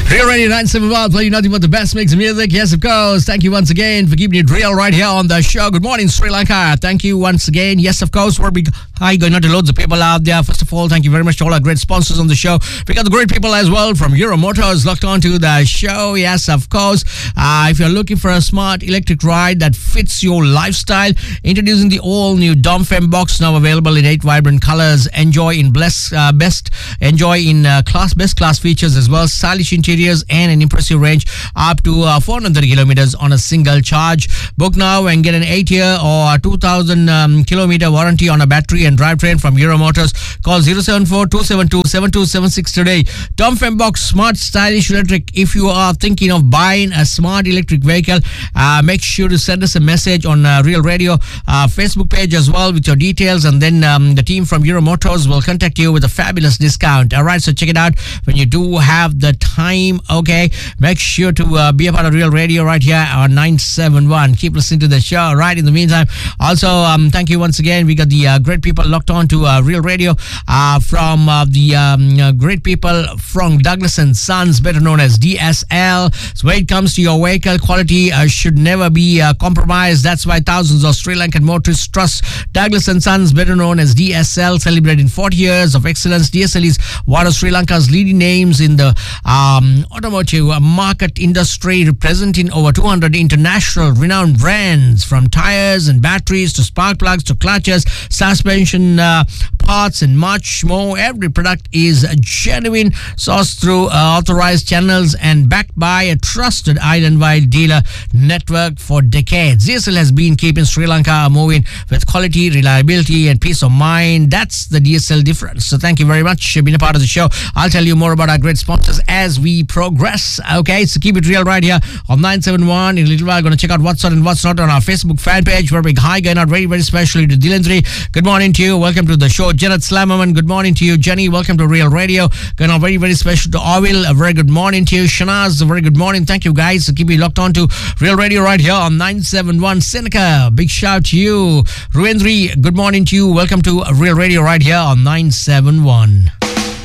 Real Radio 971, playing nothing but the best mix of music. Yes, of course. Thank you once again for keeping it real right here on the show. Good morning, Sri Lanka. Thank you once again. Yes, of course, we're big. Hi, going out to loads of people out there. First of all, thank you very much to all our great sponsors on the show. We got the great people as well from Euro Motors locked on to the show. Yes, of course. If you're looking for a smart electric ride that fits your lifestyle, introducing the all-new Dom Fembox, now available in 8 vibrant colors. Enjoy in best class features as well. Stylish interiors and an impressive range up to 430 kilometers on a single charge. Book now and get an 8-year or 2,000 kilometer warranty on a battery and drivetrain from Euro Motors. Call 074-272-7276 today. Dom Fembox, smart, stylish electric. If you are thinking of buying a smart electric vehicle, make sure to send us a message on Real Radio Facebook page as well with your details, and then the team from Euro Motors will contact you with a fabulous discount. All right, so check it out when you do have the time. Okay, make sure to be a part of Real Radio right here on 971. Keep listening to the show. Right, in the meantime, also thank you once again. We got the great people locked on to Real Radio from the great people from Douglas and Sons, better known as DSL. So when it comes to your vehicle, quality should never be compromised. That's why thousands of Sri Lankan motorists trust Douglas and Sons, better known as DSL. Celebrating 40 years of excellence, DSL is one of Sri Lanka's leading names in the automotive market industry, representing over 200 international renowned brands, from tires and batteries to spark plugs to clutches, suspension parts, and much more. Every product is genuine, sourced through authorized channels and backed by a trusted island-wide dealer network for decades. DSL has been keeping Sri Lanka moving with quality, reliability, and peace of mind. That's the DSL difference. So thank you very much for being a part of the show. I'll tell you more about our great sponsors as we progress. Okay, so keep it real right here on 971. In a little while, I'm going to check out what's on and what's not on our Facebook fan page. We're big hi going out very, very specially to Dilendri. Good morning to you. Welcome to the show. Janet Slamaman, good morning to you. Jenny, welcome to Real Radio. Going out very, very special to Orville. A very good morning to you. Shanaz, a very good morning. Thank you guys. So keep it locked on to Real Radio right here on 971. Seneca, big shout to you. Ruendri, good morning to you. Welcome to Real Radio right here on 971.